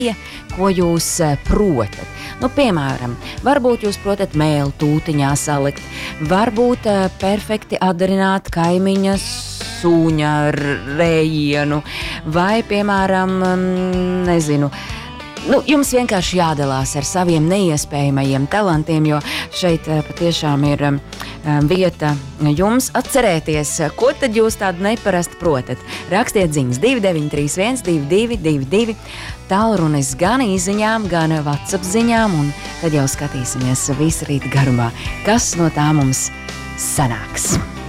ko jūs protat. Nu, piemēram, varbūt jūs protat mēlu tūtiņā salikt, varbūt perfekti atdarināt kaimiņa sūņa rējienu, vai, piemēram, nezinu, jums vienkārši jādalās ar saviem neiespējamajiem talantiem, jo šeit patiešām ir vieta jums atcerēties, ko tad jūs tādu neparasti protat. Rakstiet ziņas 2931 2222, tālrunis gan īziņām, gan WhatsApp ziņām, un tad jau skatīsimies visu rītu garumā, kas no tā mums sanāks.